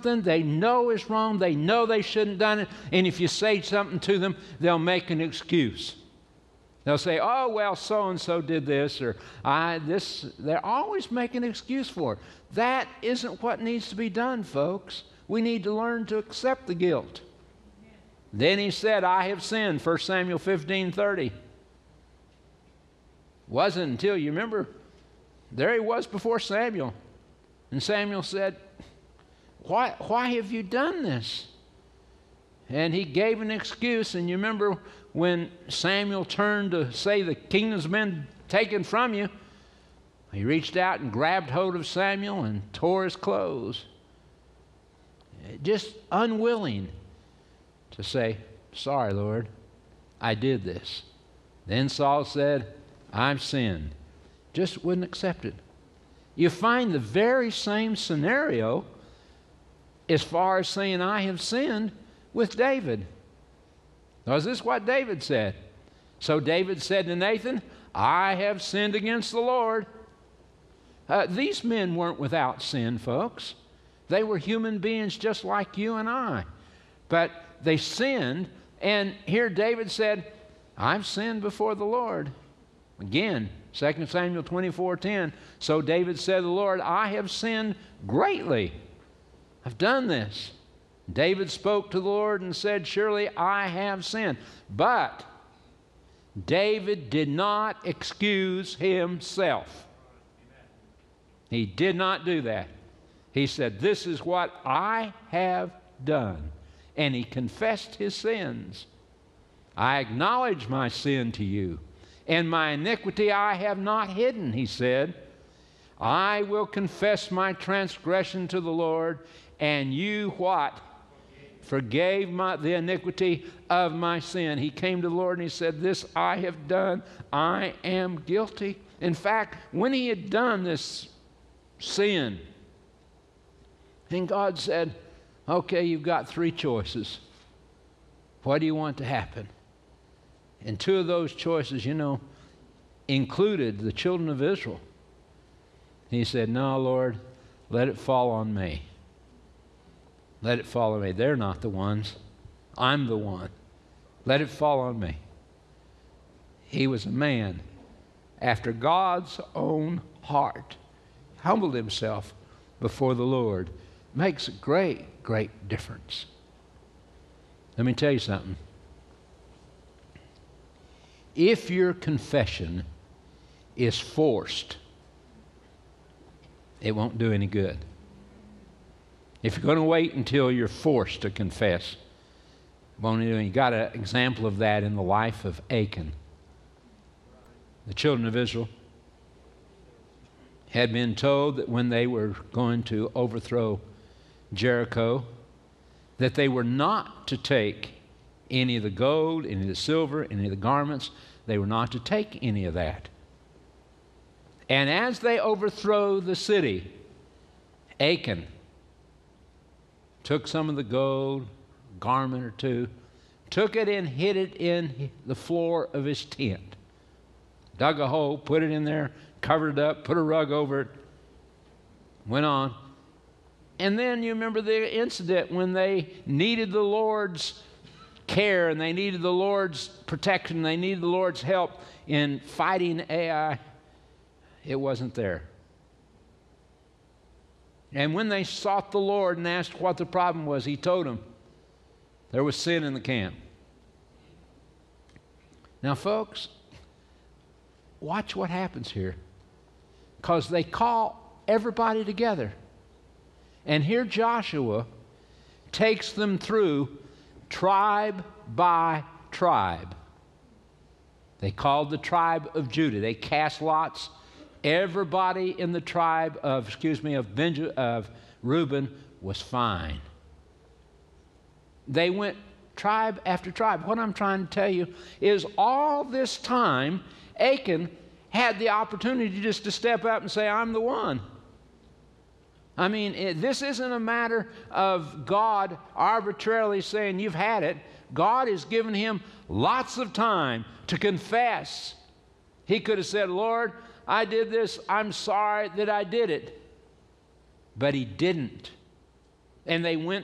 something they know is wrong, they know they shouldn't have done it, and if you say something to them, they'll make an excuse. They'll say, oh, well, so-and-so did this, or they're always making an excuse for it. That isn't what needs to be done, folks. We need to learn to accept the guilt. Then he said, I have sinned, 1 Samuel 15:30. Wasn't until, you remember, there he was before Samuel. And Samuel said, why have you done this? And he gave an excuse. And you remember when Samuel turned to say the kingdom's been taken from you, he reached out and grabbed hold of Samuel and tore his clothes. Just unwilling to say, sorry, Lord, I did this. Then Saul said, I've sinned. Just wouldn't accept it. You find the very same scenario as far as saying, I have sinned, with David. Was this what David said? So David said to Nathan, I have sinned against the Lord. These men weren't without sin, folks. They were human beings just like you and I. But they sinned, and here David said, I've sinned before the Lord. Again, 2 Samuel 24:10. So David said to the Lord, I have sinned greatly. I've done this. David spoke to the Lord and said, surely I have sinned. But David did not excuse himself. He did not do that. He said, this is what I have done. And he confessed his sins. I acknowledge my sin to you, and my iniquity I have not hidden, he said. I will confess my transgression to the Lord, and you what? Forgave the iniquity of my sin. He came to the Lord and he said, this I have done. I am guilty. In fact, when he had done this sin, and God said, okay, you've got three choices. What do you want to happen? And two of those choices, included the children of Israel. He said, no, Lord, let it fall on me. Let it fall on me. They're not the ones. I'm the one. Let it fall on me. He was a man after God's own heart. Humbled himself before the Lord. Makes a great, great difference. Let me tell you something. If your confession is forced, it won't do any good. If you're going to wait until you're forced to confess, it won't do any. You got an example of that in the life of Achan. The children of Israel had been told that when they were going to overthrow Jericho, that they were not to take any of the gold, any of the silver, any of the garments. They were not to take any of that. And as they overthrow the city, Achan took some of the gold, garment or two, took it and hid it in the floor of his tent. Dug a hole, put it in there, covered it up, put a rug over it, went on. And then you remember the incident when they needed the Lord's care and they needed the Lord's protection, they needed the Lord's help in fighting Ai. It wasn't there. And when they sought the Lord and asked what the problem was, he told them there was sin in the camp. Now, folks, watch what happens here. Because they call everybody together. And here Joshua takes them through tribe by tribe. They called the tribe of Judah. They cast lots. Everybody in the tribe of Reuben was fine. They went tribe after tribe. What I'm trying to tell you is all this time, Achan had the opportunity just to step up and say, I'm the one. I mean, this isn't a matter of God arbitrarily saying, you've had it. God has given him lots of time to confess. He could have said, Lord, I did this. I'm sorry that I did it. But he didn't. And they went